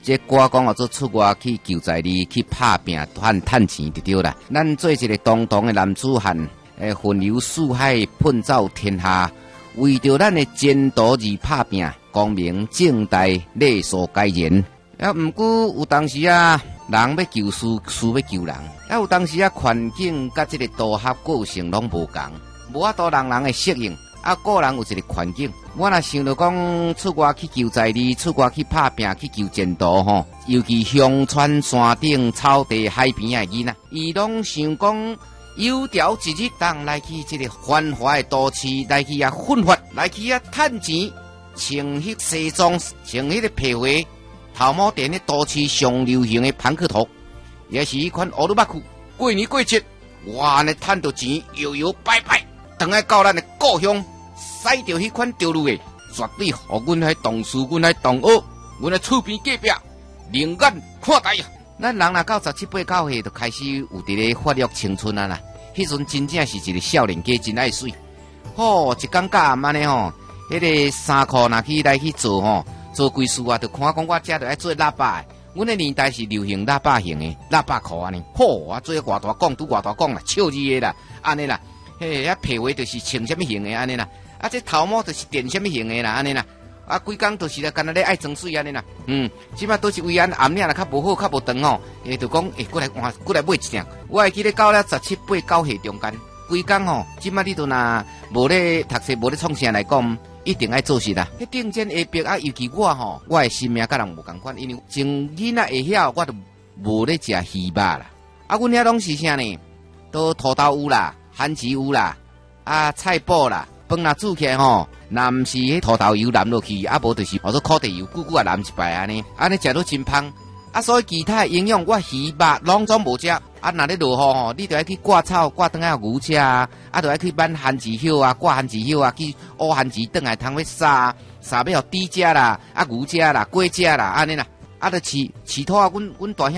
这歌讲做出外去救灾哩，去打拼赚钱就对啦。咱做一个堂堂的男子汉，奋流四海，奋走天下，为着咱的前途而打拼，光明正大，礼数该严。毋过有当时啊，人要救事，事要救人。有当时啊，环境甲这个组合个性拢无共，无法度人会适应。个人有一个环境，我若想到讲出外去救灾哩，出外去打拼，去救前途吼。尤其乡村山顶、草地、海边的囡仔，伊拢想讲有朝一日当来去这个繁华的都市，来去奋发，来去赚钱，穿迄西装，穿迄个皮鞋，头毛店的都市上流行的庞克头，也是迄款乌鲁巴裤。过年过节，哇，呢赚到钱，摇摇摆摆，等来到咱的故乡。驶着迄款道路的，绝对互阮迄同事、阮迄同学、阮的厝边隔壁，另眼看待啊！咱人若到17、18、9岁，就开始有伫咧发育青春啊啦。迄阵真正是一个少年家，真爱水。一感觉暗安尼吼，迄个衫裤若来去做吼，做规事啊，就看讲我遮着爱做喇叭的。阮的年代是流行喇叭型的喇叭裤安尼，做偌大讲拄偌大讲啦，笑字的啦，安尼啦。皮鞋就是穿什么型的安尼啦。这头毛就是电什么型的啦，安尼啦，规工就是啦，干那咧爱装水安尼啦，即摆都是为暗领啦，较无好，较无长吼，就讲过来换，过来买一件。我会记得到了17、18、9岁中间，规工吼，即摆你都若无咧读书，无咧创啥来讲，一定爱做事啦。迄顶尖下壁尤其我吼，我的心命甲人无共款，因为从囡仔会晓，我都无咧食鱼肉啦。阮遐拢是啥呢？都土豆有啦，番薯有啦，菜脯啦。饭若煮起来吼，若毋是迄土豆油淋落去，无就是做烤地油，久久淋一摆安尼食到真芳。所以其他的营养我鱼肉拢总无食。若咧落雨吼，你着爱去挂草，挂倒来牛吃啊，着爱去挽番薯叶啊，挂番薯叶啊，去乌番薯倒来通要杀要互猪食啦，牛食啦，鸡食啦，安尼啦，着饲土啊，阮大兄。